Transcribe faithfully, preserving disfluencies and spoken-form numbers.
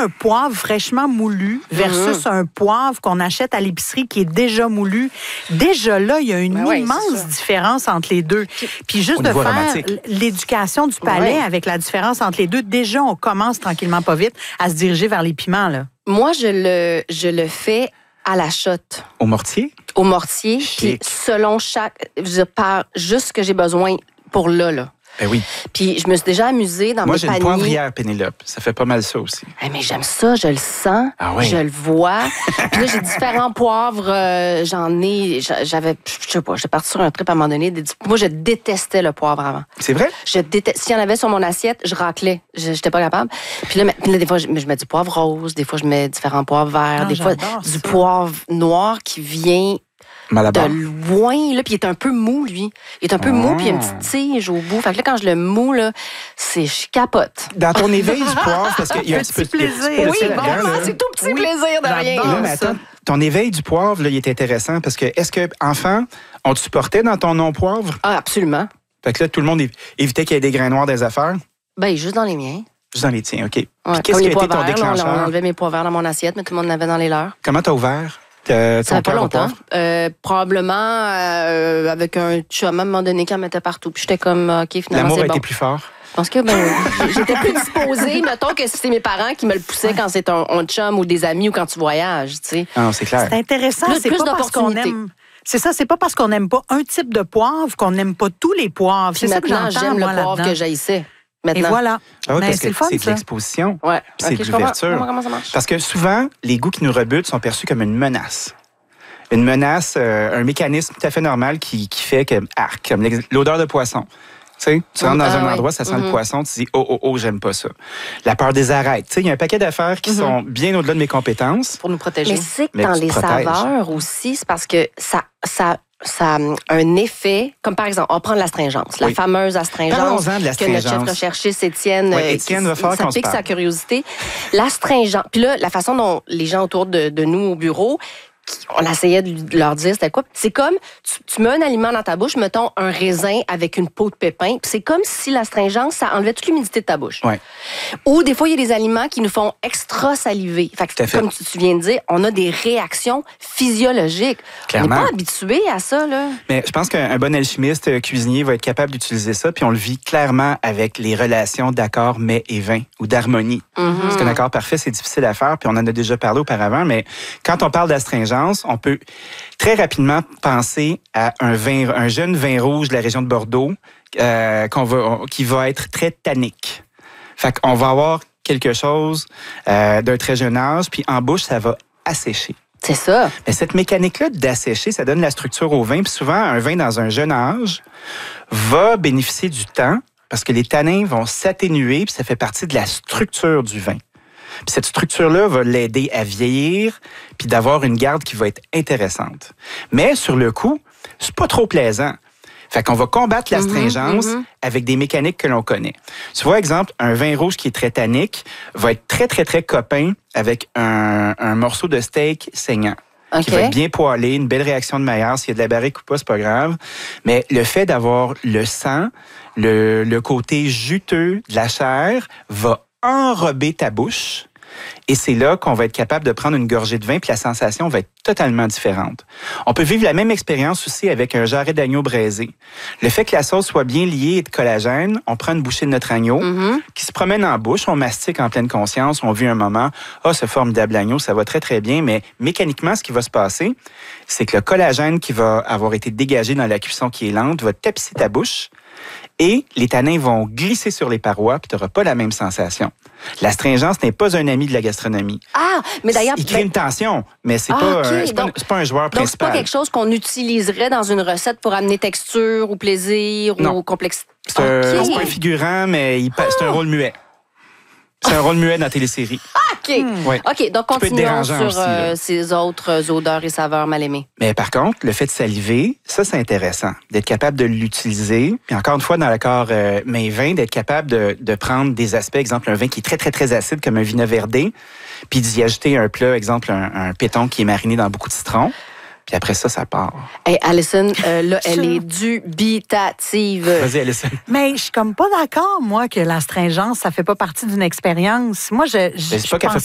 un poivre fraîchement moulu versus mmh. un poivre qu'on achète à l'épicerie qui est déjà moulu, déjà là, il y a une ben immense ouais, différence entre les deux. Puis juste de faire aromatique. L'éducation du palais ouais. avec la différence entre les deux, déjà, on commence tranquillement pas vite à se diriger vers les piments, là. Moi, je le, je le fais à la shot. Au mortier? Au mortier. Puis selon chaque... Je pars juste ce que j'ai besoin pour là, là. Ben oui. Puis je me suis déjà amusée dans Moi, mes paniers. Moi, j'ai une poivrière, Pénélope. Ça fait pas mal ça aussi. Hey, mais j'aime ça, je le sens, ah oui. je le vois. Puis là, j'ai différents poivres. Euh, j'en ai... J'avais... Je sais pas, j'étais partie sur un trip à un moment donné. Moi, je détestais le poivre avant. C'est vrai? Je détestais... S'il y en avait sur mon assiette, je raclais. J'étais pas capable. Puis là, là des fois, je mets du poivre rose. Des fois, je mets différents poivres verts. Ah, des fois, ça. Du poivre noir qui vient... Malabar. De loin, là, puis il est un peu mou, lui. Il est un peu oh. mou, puis il y a une petite tige au bout. Fait que là, quand je le mou, là, c'est je capote. Dans ton éveil du poivre, parce qu'il y a un petit peu de plaisir. Oui, bon, là, c'est tout petit oui. plaisir de rien. Là, mais attends, ton éveil du poivre, là, il est intéressant parce que, est-ce que, enfant, on te supportait dans ton non-poivre? Ah, absolument. Fait que là, tout le monde évitait qu'il y ait des grains noirs des affaires? Ben, juste dans les miens. Juste dans les tiens, OK. Ouais, puis qu'est-ce qui a été ton déclencheur? On enlevait mes pois verts dans mon assiette, mais tout le monde en avait dans les leurs. Comment t'as ouvert? Euh, ça fait pas longtemps. Euh, probablement euh, avec un chum à un moment donné qui en mettait partout. Puis j'étais comme, OK, finalement, l'amour c'est a bon. été plus fort. Je pense que ben, j'étais plus disposée. Mettons que c'est mes parents qui me le poussaient quand c'est un, un chum ou des amis ou quand tu voyages, tu sais. Ah non, c'est clair. C'est intéressant. Plus, c'est plus pas parce qu'on aime... C'est ça, c'est pas parce qu'on n'aime pas un type de poivre qu'on n'aime pas tous les poivres. C'est ça que j'entends, j'aime moi, le poivre là-dedans. que j'haïssais. Maintenant. Et voilà. Ah oui, ben, parce c'est que le fun, c'est ça. de l'exposition. Ouais. C'est okay, de l'ouverture. Comment, comment ça marche? Parce que souvent, les goûts qui nous rebutent sont perçus comme une menace. Une menace, euh, un mécanisme tout à fait normal qui, qui fait que, ah, comme l'odeur de poisson. Tu sais, tu rentres dans ah, un endroit, oui. ça sent mm-hmm. le poisson, tu dis, oh, oh, oh, j'aime pas ça. La peur des arêtes. Tu sais, il y a un paquet d'affaires qui mm-hmm. sont bien au-delà de mes compétences. Pour nous protéger. Mais c'est que Mais dans les protèges. saveurs aussi, c'est parce que ça, ça, ça a un effet, comme par exemple, on prend l'astringence, la oui. fameuse astringence de que notre chef recherchiste Étienne, oui, Étienne va faire ça pique sa curiosité. L'astringence, puis là, la façon dont les gens autour de, de nous au bureau, on essayait de leur dire c'était quoi. C'est comme, tu, tu mets un aliment dans ta bouche, mettons un raisin avec une peau de pépin, puis c'est comme si l'astringence, ça enlevait toute l'humidité de ta bouche. Ouais. Ou des fois, il y a des aliments qui nous font extra saliver. Fait que, comme tu, tu viens de dire, on a des réactions physiologiques. Clairement. On n'est pas habitué à ça, là. Mais je pense qu'un bon alchimiste, euh, cuisinier, va être capable d'utiliser ça, puis on le vit clairement avec les relations d'accord, mets et vin, ou d'harmonie. Mm-hmm. Parce qu'un accord parfait, c'est difficile à faire, puis on en a déjà parlé auparavant, mais quand on parle d'astringence, on peut très rapidement penser à un vin, un jeune vin rouge de la région de Bordeaux euh, qu'on va, qui va être très tannique. Fait qu'on va avoir quelque chose euh, d'un très jeune âge, puis en bouche, ça va assécher. C'est ça. Mais cette mécanique-là d'assécher, ça donne la structure au vin. Puis souvent, un vin dans un jeune âge va bénéficier du temps parce que les tanins vont s'atténuer, puis ça fait partie de la structure du vin. Puis cette structure-là va l'aider à vieillir puis d'avoir une garde qui va être intéressante. Mais sur le coup, c'est pas trop plaisant. Fait qu'on va combattre l'astringence mm-hmm, mm-hmm. avec des mécaniques que l'on connaît. Tu vois, exemple, un vin rouge qui est très tannique va être très, très, très copain avec un, un morceau de steak saignant. Okay. Qui va être bien poêlé, une belle réaction de Maillard. S'il y a de la barrique ou pas, c'est pas grave. Mais le fait d'avoir le sang, le, le côté juteux de la chair va enrober ta bouche. Et c'est là qu'on va être capable de prendre une gorgée de vin, puis la sensation va être totalement différente. On peut vivre la même expérience aussi avec un jarret d'agneau braisé. Le fait que la sauce soit bien liée et de collagène, on prend une bouchée de notre agneau, mm-hmm. qui se promène en bouche, on mastique en pleine conscience, on vit un moment, ah, oh, ce formidable agneau, ça va très, très bien, mais mécaniquement, ce qui va se passer, c'est que le collagène qui va avoir été dégagé dans la cuisson qui est lente va tapisser ta bouche, et les tanins vont glisser sur les parois, puis tu n'auras pas la même sensation. L'astringence n'est pas un ami de la gastronomie. Ah, mais d'ailleurs... Il crée ben... une tension, mais c'est, ah, pas, okay. un, c'est, pas, c'est pas un joueur donc, principal. Donc, c'est pas quelque chose qu'on utiliserait dans une recette pour amener texture ou plaisir non. ou complexité? C'est, okay. un, c'est pas un figurant, mais il, ah. c'est un rôle muet. C'est un rôle muet dans la télésérie. Ah, OK. Hmm. Ouais. OK, donc continuons sur aussi, euh, ces autres odeurs et saveurs mal aimées. Mais par contre, le fait de saliver, ça, c'est intéressant. D'être capable de l'utiliser. Puis encore une fois, dans l'accord euh, mes vins, d'être capable de, de prendre des aspects, exemple, un vin qui est très, très, très acide, comme un vino verdé, puis d'y ajouter un plat, exemple, un, un péton qui est mariné dans beaucoup de citron. Puis après ça, ça part. Hey, Alison, euh, là, elle est dubitative. Vas-y, Alison. Mais je suis comme pas d'accord, moi, que l'astringence, ça fait pas partie d'une expérience. Moi, je, je, c'est pas je pense